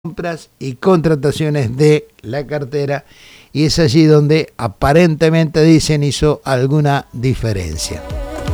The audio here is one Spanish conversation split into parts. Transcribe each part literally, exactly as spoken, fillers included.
compras y contrataciones de la cartera, y es allí donde aparentemente dicen hizo alguna diferencia.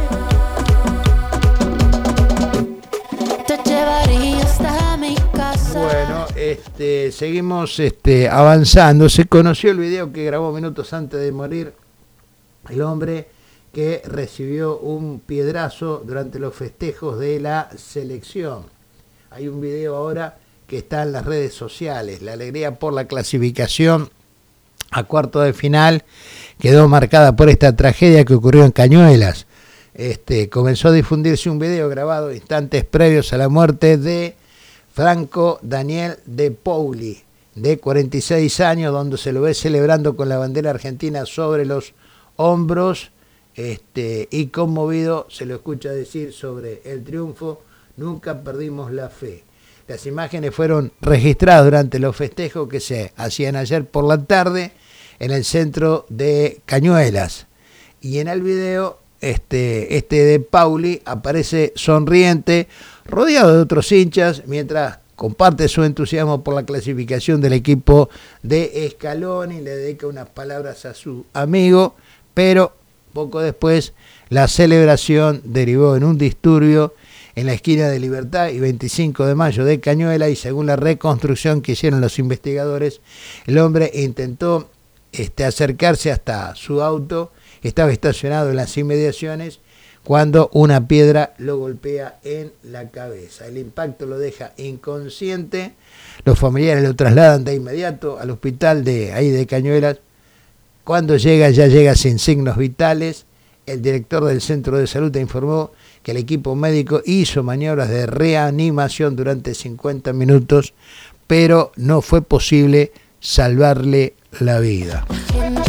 Bueno, este, seguimos este, avanzando. Se conoció el video que grabó minutos antes de morir el hombre que recibió un piedrazo durante los festejos de la selección. Hay un video ahora que está en las redes sociales. La alegría por la clasificación a cuarto de final quedó marcada por esta tragedia que ocurrió en Cañuelas. Este, comenzó a difundirse un video grabado instantes previos a la muerte de Franco Daniel De Pauli, de cuarenta y seis años, donde se lo ve celebrando con la bandera argentina sobre los hombros, este, y conmovido se lo escucha decir sobre el triunfo: nunca perdimos la fe. Las imágenes fueron registradas durante los festejos que se hacían ayer por la tarde en el centro de Cañuelas. Y en el video, este, este De Pauli aparece sonriente, rodeado de otros hinchas, mientras comparte su entusiasmo por la clasificación del equipo de Scaloni, le dedica unas palabras a su amigo, pero poco después la celebración derivó en un disturbio en la esquina de Libertad y veinticinco de mayo de Cañuelas, y según la reconstrucción que hicieron los investigadores, el hombre intentó este, acercarse hasta su auto, estaba estacionado en las inmediaciones, cuando una piedra lo golpea en la cabeza. El impacto lo deja inconsciente, los familiares lo trasladan de inmediato al hospital de ahí de Cañuelas. Cuando llega, ya llega sin signos vitales. El director del centro de salud informó que el equipo médico hizo maniobras de reanimación durante cincuenta minutos, pero no fue posible salvarle la vida.